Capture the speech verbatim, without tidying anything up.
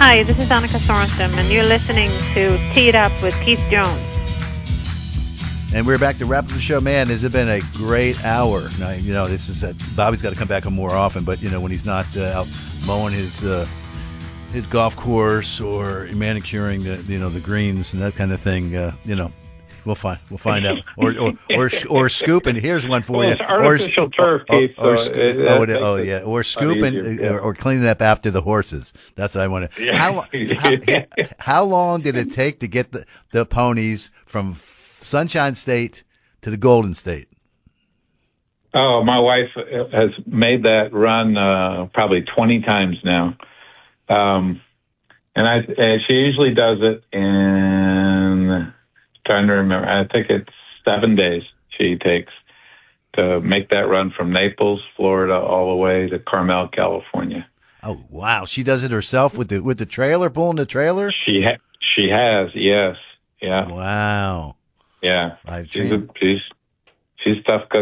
Hi, this is Annika Sorensen, and you're listening to Tee It Up with Keith Jones. And we're back to wrap up the show. Man, has it been a great hour. Now, you know, this is a, Bobby's got to come back on more often, but, you know, when he's not uh, out mowing his uh, his golf course or manicuring, the, you know, the greens and that kind of thing, uh, you know, we'll find we'll find out. Or or or, or scooping. Here's one for well, you. It's artificial or, turf, or, Keith. Or, so or, it, oh, that oh makes yeah. it Or scooping easier, uh, yeah. or, or cleaning up after the horses. That's what I want to. Yeah. How, how how long did it take to get the, the ponies from Sunshine State to the Golden State? Oh, my wife has made that run uh, probably twenty times now. Um, and I and she usually does it in, trying to remember, I think it's seven days she takes to make that run from Naples, Florida, all the way to Carmel, California. Oh, wow. She does it herself with the with the trailer, pulling the trailer? She ha- she has, yes. Yeah. Wow. Yeah. I've She's, a, she's, she's tough